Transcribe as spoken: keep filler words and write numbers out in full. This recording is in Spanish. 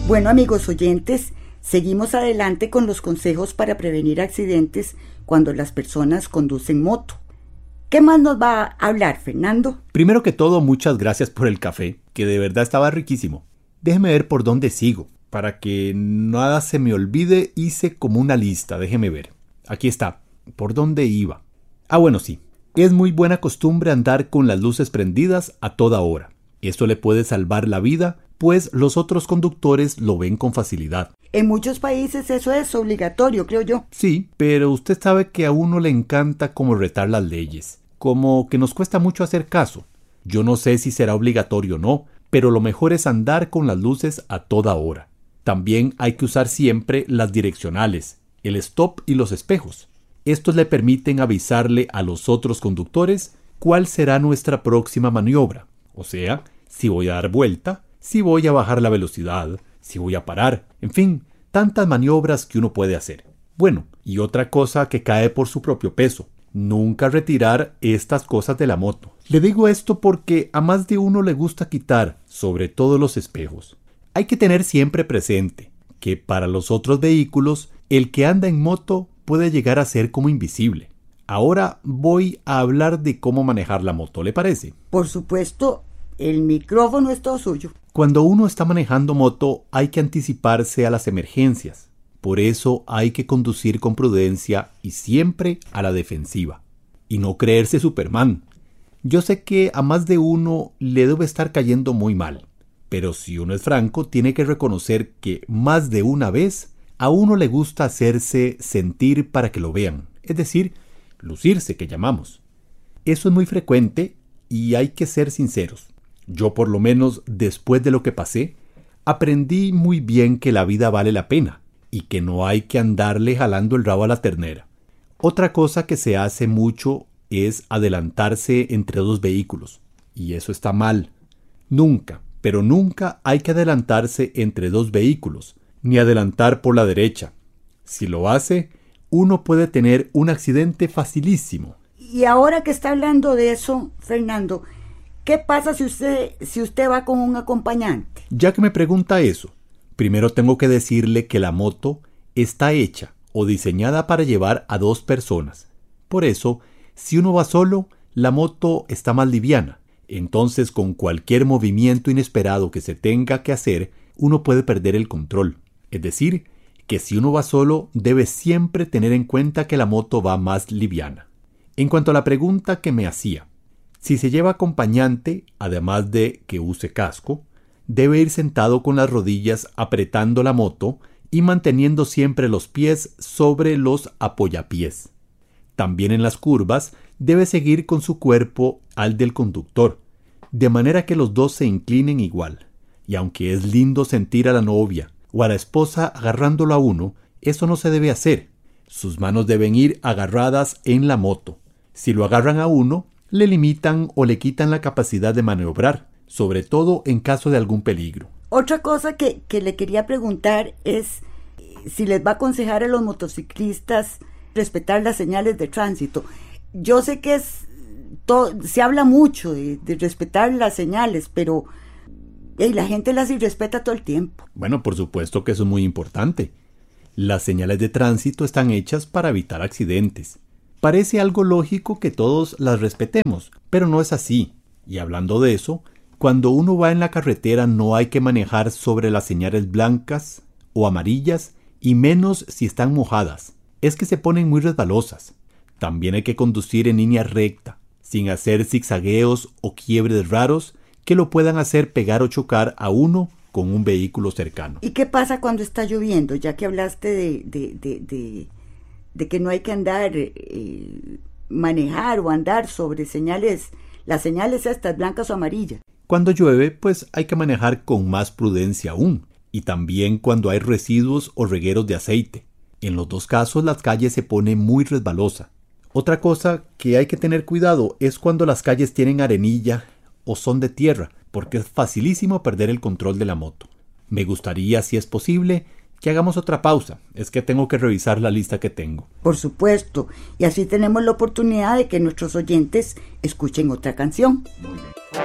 Bueno, amigos oyentes, seguimos adelante con los consejos para prevenir accidentes cuando las personas conducen moto. ¿Qué más nos va a hablar, Fernando? Primero que todo, muchas gracias por el café, que de verdad estaba riquísimo. Déjeme ver por dónde sigo. Para que nada se me olvide, hice como una lista, déjeme ver. Aquí está, ¿por dónde iba? Ah, bueno, sí. Es muy buena costumbre andar con las luces prendidas a toda hora. Esto le puede salvar la vida, pues los otros conductores lo ven con facilidad. En muchos países eso es obligatorio, creo yo. Sí, pero usted sabe que a uno le encanta como retar las leyes, como que nos cuesta mucho hacer caso. Yo no sé si será obligatorio o no, pero lo mejor es andar con las luces a toda hora. También hay que usar siempre las direccionales, el stop y los espejos. Estos le permiten avisarle a los otros conductores cuál será nuestra próxima maniobra. O sea, si voy a dar vuelta, si voy a bajar la velocidad, si voy a parar, en fin, tantas maniobras que uno puede hacer. Bueno, y otra cosa que cae por su propio peso, nunca retirar estas cosas de la moto. Le digo esto porque a más de uno le gusta quitar, sobre todo los espejos. Hay que tener siempre presente que para los otros vehículos, el que anda en moto puede llegar a ser como invisible. Ahora voy a hablar de cómo manejar la moto, ¿le parece? Por supuesto, el micrófono es todo suyo. Cuando uno está manejando moto hay que anticiparse a las emergencias. Por eso hay que conducir con prudencia y siempre a la defensiva. Y no creerse Superman. Yo sé que a más de uno le debe estar cayendo muy mal. Pero si uno es franco, tiene que reconocer que más de una vez a uno le gusta hacerse sentir para que lo vean. Es decir, lucirse, que llamamos. Eso es muy frecuente y hay que ser sinceros. Yo, por lo menos, después de lo que pasé, aprendí muy bien que la vida vale la pena y que no hay que andarle jalando el rabo a la ternera. Otra cosa que se hace mucho es adelantarse entre dos vehículos. Y eso está mal. Nunca, pero nunca hay que adelantarse entre dos vehículos, ni adelantar por la derecha. Si lo hace, uno puede tener un accidente facilísimo. Y ahora que está hablando de eso, Fernando, ¿qué pasa si usted, si usted va con un acompañante? Ya que me pregunta eso, primero tengo que decirle que la moto está hecha o diseñada para llevar a dos personas. Por eso, si uno va solo, la moto está más liviana. Entonces, con cualquier movimiento inesperado que se tenga que hacer, uno puede perder el control. Es decir, que si uno va solo, debe siempre tener en cuenta que la moto va más liviana. En cuanto a la pregunta que me hacía, si se lleva acompañante, además de que use casco, debe ir sentado con las rodillas apretando la moto y manteniendo siempre los pies sobre los apoyapiés. También en las curvas debe seguir con su cuerpo al del conductor, de manera que los dos se inclinen igual. Y aunque es lindo sentir a la novia o a la esposa agarrándolo a uno, eso no se debe hacer. Sus manos deben ir agarradas en la moto. Si lo agarran a uno, le limitan o le quitan la capacidad de maniobrar, sobre todo en caso de algún peligro. Otra cosa que, que le quería preguntar es si les va a aconsejar a los motociclistas respetar las señales de tránsito. Yo sé que es todo, se habla mucho de, de respetar las señales, pero hey, la gente las irrespeta todo el tiempo. Bueno, por supuesto que eso es muy importante. Las señales de tránsito están hechas para evitar accidentes. Parece algo lógico que todos las respetemos, pero no es así. Y hablando de eso, cuando uno va en la carretera no hay que manejar sobre las señales blancas o amarillas, y menos si están mojadas. Es que se ponen muy resbalosas. También hay que conducir en línea recta, sin hacer zigzagueos o quiebres raros que lo puedan hacer pegar o chocar a uno con un vehículo cercano. ¿Y qué pasa cuando está lloviendo? Ya que hablaste de, de, de, de, de que no hay que andar, eh, manejar o andar sobre señales, las señales estas blancas o amarillas. Cuando llueve, pues hay que manejar con más prudencia aún, y también cuando hay residuos o regueros de aceite. En los dos casos las calles se ponen muy resbalosas. Otra cosa que hay que tener cuidado es cuando las calles tienen arenilla o son de tierra, porque es facilísimo perder el control de la moto. Me gustaría, si es posible, que hagamos otra pausa. Es que tengo que revisar la lista que tengo. Por supuesto, y así tenemos la oportunidad de que nuestros oyentes escuchen otra canción. Muy bien.